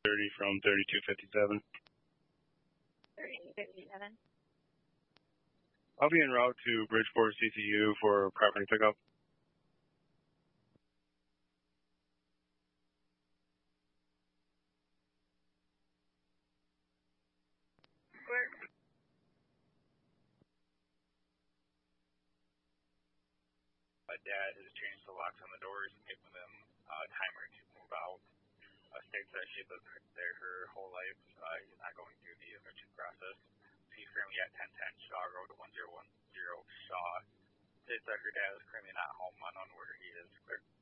30 from 3257. 3257. I'll be en route to Bridgeport CCU for property pickup. My dad has changed the locks on the doors and given them a timer to move out. States that she lived there her whole life. He's not going through the eviction process. He's currently at 1010 Shaw Road, 1010 Shaw. States that her dad is currently not home, unknown where he is.